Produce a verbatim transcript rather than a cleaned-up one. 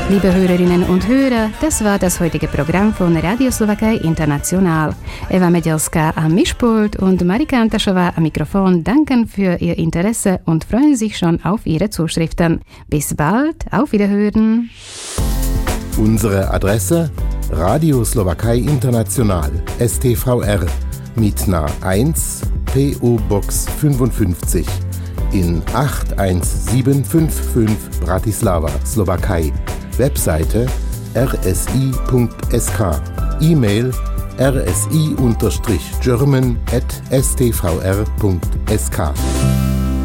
Liebe Hörerinnen und Hörer, das war das heutige Programm von Radio Slowakei International. Eva Medelska am Mischpult und Marika Antaschova am Mikrofon danken für Ihr Interesse und freuen sich schon auf Ihre Zuschriften. Bis bald, auf Wiederhören. Unsere Adresse: Radio Slowakei International, S T V R, Mitna eins, P O Box fünfundfünfzig in acht eins sieben fünf fünf Bratislava, Slowakei. Webseite r s i punkt s k, E-Mail r s i German at s t v r punkt s k.